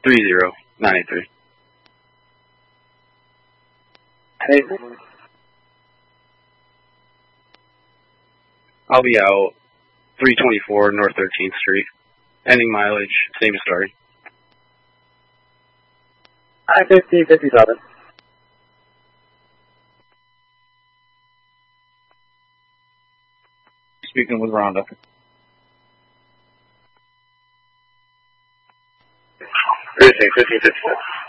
30983. Hey. I'll be out 324 North 13th Street. Ending mileage, same story. I-50, 57. Speaking with Rhonda. 56, 56.